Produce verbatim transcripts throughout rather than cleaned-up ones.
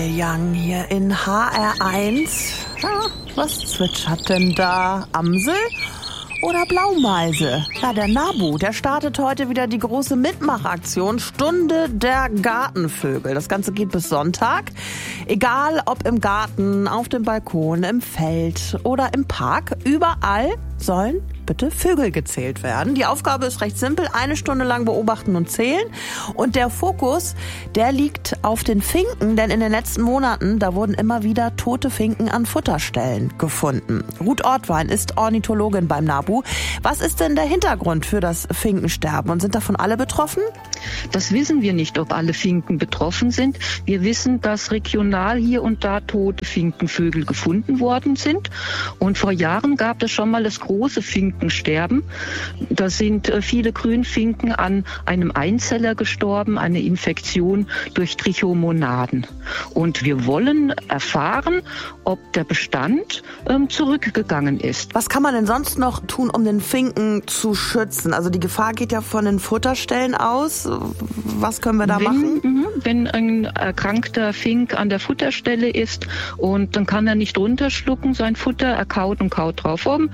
Young hier in H R eins. Ja, was zwitschert denn da? Amsel oder Blaumeise? Ja, der NABU, der startet heute wieder die große Mitmachaktion Stunde der Gartenvögel. Das Ganze geht bis Sonntag. Egal ob im Garten, auf dem Balkon, im Feld oder im Park, überall sollen bitte Vögel gezählt werden. Die Aufgabe ist recht simpel, eine Stunde lang beobachten und zählen. Und der Fokus, der liegt auf den Finken, denn in den letzten Monaten, da wurden immer wieder tote Finken an Futterstellen gefunden. Ruth Ortwein ist Ornithologin beim NABU. Was ist denn der Hintergrund für das Finkensterben und sind davon alle betroffen? Das wissen wir nicht, ob alle Finken betroffen sind. Wir wissen, dass regional hier und da tote Finkenvögel gefunden worden sind. Und vor Jahren gab es schon mal das große Finkensterben. Da sind viele Grünfinken an einem Einzeller gestorben, eine Infektion durch Trichomonaden. Und wir wollen erfahren, ob der Bestand ähm, zurückgegangen ist. Was kann man denn sonst noch tun, um den Finken zu schützen? Also die Gefahr geht ja von den Futterstellen aus. Was können wir da wenn, machen? Mh, wenn ein erkrankter Fink an der Futterstelle ist und dann kann er nicht runterschlucken, sein Futter, er kaut und kaut drauf um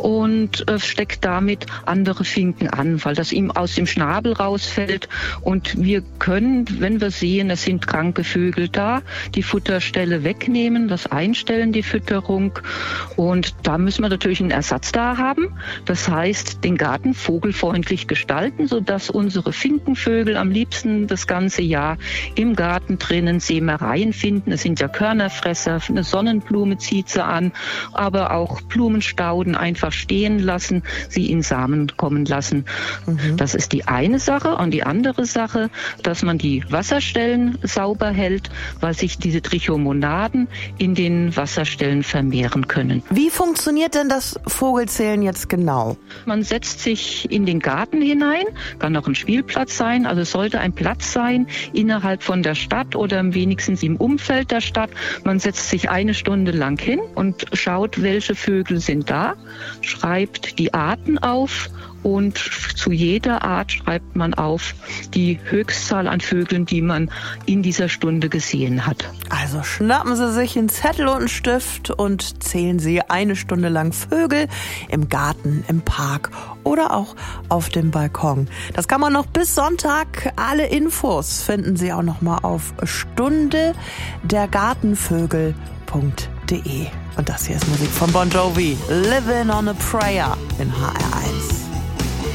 und äh, steckt damit andere Finken an, weil das ihm aus dem Schnabel rausfällt. Und wir können, wenn wir sehen, es sind kranke Vögel da, die Futterstelle wegnehmen, das einstellen, die Fütterung. Und da müssen wir natürlich einen Ersatz da haben. Das heißt, den Garten vogelfreundlich gestalten, sodass unsere Finkenvögel am liebsten das ganze Jahr im Garten drinnen Sämereien finden. Es sind ja Körnerfresser, eine Sonnenblume zieht sie an, aber auch Blumenstauden einfach stehen lassen, sie in Samen kommen lassen. Mhm. Das ist die eine Sache. Und die andere Sache, dass man die Wasserstellen sauber hält, weil sich diese Trichomonaden in den Wasserstellen vermehren können. Wie funktioniert denn das Vogelzählen jetzt genau? Man setzt sich in den Garten hinein, kann auch ein Spielplatz sein, also es sollte ein Platz sein innerhalb von der Stadt oder wenigstens im Umfeld der Stadt. Man setzt sich eine Stunde lang hin und schaut, welche Vögel sind da, schreibt die Arten auf und zu jeder Art schreibt man auf die Höchstzahl an Vögeln, die man in dieser Stunde gesehen hat. Also schnappen Sie sich einen Zettel und einen Stift und zählen Sie eine Stunde lang Vögel im Garten, im Park oder auch auf dem Balkon. Das kann man noch bis Sonntag. Alle Infos finden Sie auch noch mal auf stunde der gartenvögel punkt de. Und das hier ist Musik von Bon Jovi. Living on a Prayer in H R eins.